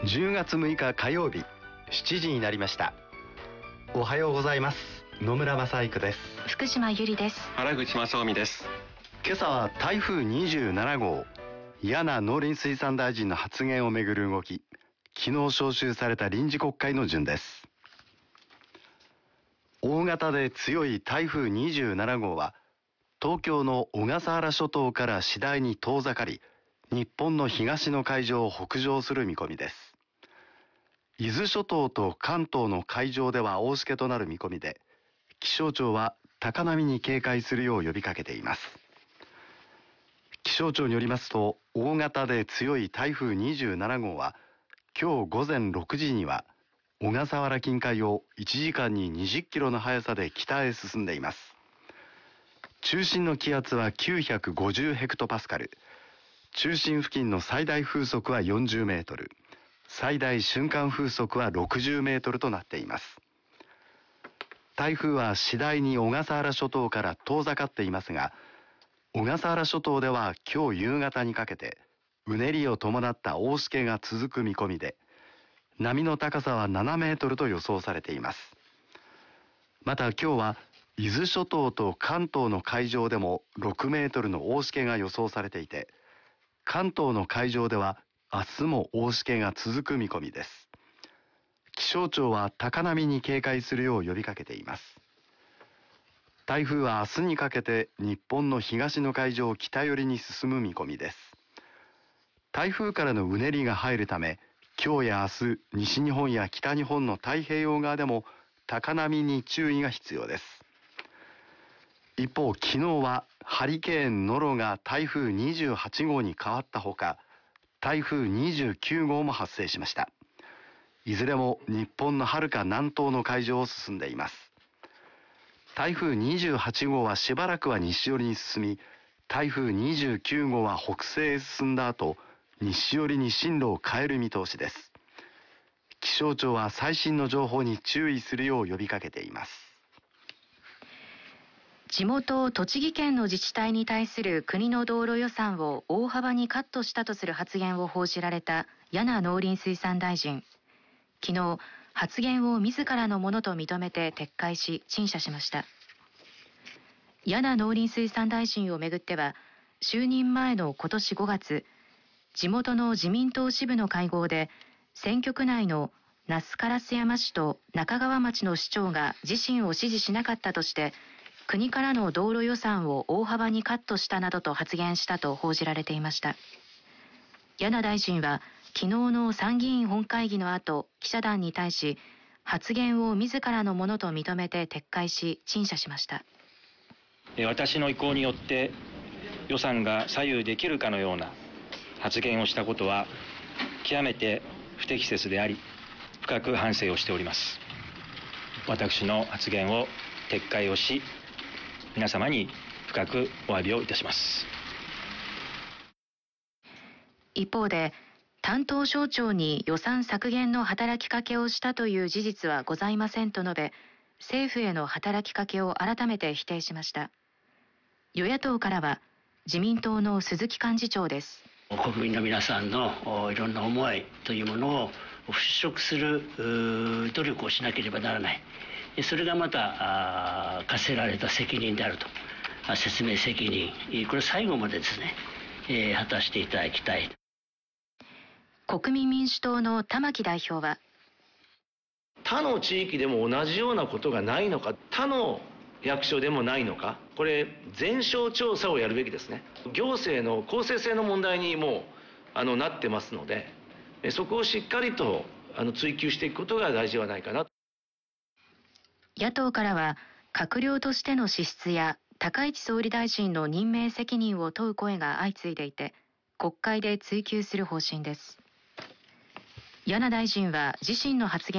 10月6日火曜日7時になりました。おはようございます。野村正育です。 福島ゆりです。 原口正臣です。 今朝は台風27号、柳農林水産大臣の発言をめぐる動き、昨日召集された臨時国会の順です。大型で強い台風27号は東京の小笠原諸島から次第に遠ざかり、日本の東の海上を北上する見込みです。伊豆諸島と関東の海上では大しけとなる見込みで、気象庁は高波に警戒するよう呼びかけています。気象庁によりますと、大型で強い台風27号は今日午前6時には小笠原近海を1時間に20キロの速さで北へ進んでいます。中心の気圧は950ヘクトパスカル、中心付近の最大風速は40メートル、最大瞬間風速は60メートルとなっています。台風は次第に小笠原諸島から遠ざかっていますが、小笠原諸島では今日夕方にかけてうねりを伴った大しけが続く見込みで、波の高さは7メートルと予想されています。また今日は伊豆諸島と関東の海上でも6メートルの大しけが予想されていて、関東の海上では明日も大しけが続く見込みです。気象庁は高波に警戒するよう呼びかけています。台風は明日にかけて日本の東の海上を北寄りに進む見込みです。台風からのうねりが入るため、今日や明日、西日本や北日本の太平洋側でも高波に注意が必要です。一方、昨日はハリケーンノロが台風28号に変わったほか、台風29号も発生しました。いずれも日本の遥か南東の海上を進んでいます。台風28号はしばらくは西寄りに進み、台風29号は北西へ進んだ後、西寄りに進路を変える見通しです。気象庁は最新の情報に注意するよう呼びかけています。 地元栃木県の自治体に対する国の道路予算を大幅にカットしたとする発言を報じられた柳農林水産大臣。昨日、発言を自らのものと認めて撤回し陳謝しました。柳農林水産大臣をめぐっては、就任前の今年5月、地元の自民党支部の会合で、選挙区内の那須烏山市と中川町の市長が自身を支持しなかったとして、国からの道路予算を大幅にカットしたなどと発言したと報じられていました。柳大臣は昨日の参議院本会議の後、記者団に対し、発言を自らのものと認めて撤回し陳謝しました。 私の意向によって予算が左右できるかのような発言をしたことは極めて不適切であり、深く反省をしております。私の発言を撤回をし、皆様に深くお詫びをいたします。 一方で、担当省庁に予算削減の働きかけをしたという事実はございませんと述べ、政府への働きかけを改めて否定しました。与野党からは自民党の鈴木幹事長です。 国民の皆さんのいろんな思いというものを払拭する努力をしなければならない。それがまた課せられた責任であると。説明責任、これ最後までですね、果たしていただきたい。 国民民主党の玉木代表は、 他の地域でも同じようなことがないのか、他の役所でもないのか、これ全省調査をやるべきですね。行政の公正性の問題にもなってますので、そこをしっかりと追求していくことが大事ではないかな。 野党からは閣僚としての資質や高市総理大臣の任命責任を問う声が相次いでいて、国会で追及する方針です。柳大臣は自身の発言